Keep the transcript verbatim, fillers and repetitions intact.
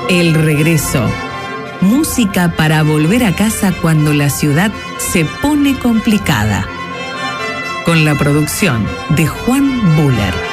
El regreso. Música para volver a casa cuando la ciudad se pone complicada. Con la producción de Juan Buller.